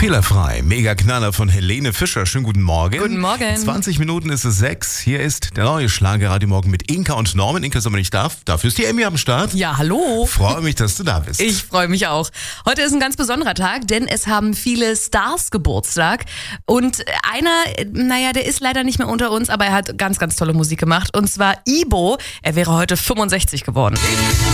Fehlerfrei, mega Knaller von Helene Fischer. Schönen guten Morgen. Guten Morgen. 20 Minuten ist es 6. Hier ist der neue Schlager-Radio Morgen mit Inka und Norman. Inka ist aber nicht da. Dafür ist die Emmy am Start. Ja, hallo. Freue mich, dass du da bist. Ich freue mich auch. Heute ist ein ganz besonderer Tag, denn es haben viele Stars Geburtstag. Und einer, der ist leider nicht mehr unter uns, aber er hat ganz, ganz tolle Musik gemacht. Und zwar Ibo. Er wäre heute 65 geworden.